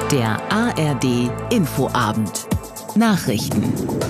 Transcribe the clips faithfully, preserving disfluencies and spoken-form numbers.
Der A R D Infoabend. Nachrichten.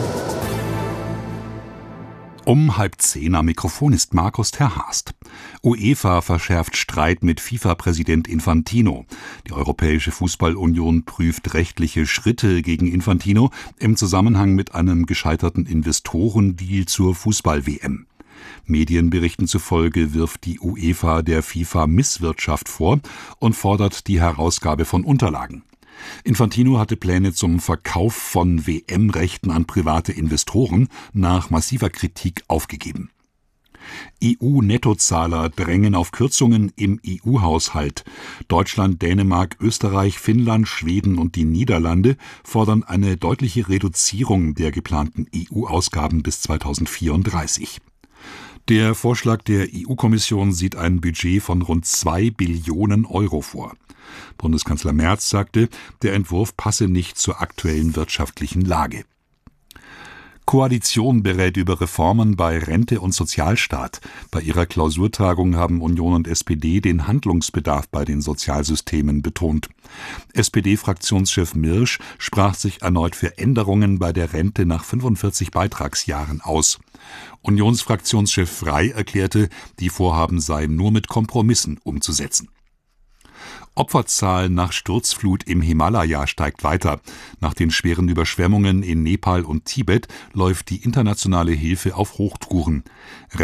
Um halb zehn am Mikrofon ist Markus Terhast. UEFA verschärft Streit mit FIFA-Präsident Infantino. Die Europäische Fußballunion prüft rechtliche Schritte gegen Infantino im Zusammenhang mit einem gescheiterten Investorendeal zur Fußball-W M. Medienberichten zufolge wirft die UEFA der FIFA Misswirtschaft vor und fordert die Herausgabe von Unterlagen. Infantino hatte Pläne zum Verkauf von W M-Rechten an private Investoren nach massiver Kritik aufgegeben. E U-Nettozahler drängen auf Kürzungen im E U-Haushalt. Deutschland, Dänemark, Österreich, Finnland, Schweden und die Niederlande fordern eine deutliche Reduzierung der geplanten E U-Ausgaben bis zweitausendvierunddreißig. Der Vorschlag der E U-Kommission sieht ein Budget von rund zwei Billionen Euro vor. Bundeskanzler Merz sagte, der Entwurf passe nicht zur aktuellen wirtschaftlichen Lage. Koalition berät über Reformen bei Rente und Sozialstaat. Bei ihrer Klausurtagung haben Union und S P D den Handlungsbedarf bei den Sozialsystemen betont. S P D-Fraktionschef Mirsch sprach sich erneut für Änderungen bei der Rente nach fünfundvierzig Beitragsjahren aus. Unionsfraktionschef Frey erklärte, die Vorhaben seien nur mit Kompromissen umzusetzen. Opferzahl nach Sturzflut im Himalaya steigt weiter. Nach den schweren Überschwemmungen in Nepal und Tibet läuft die internationale Hilfe auf Hochtouren.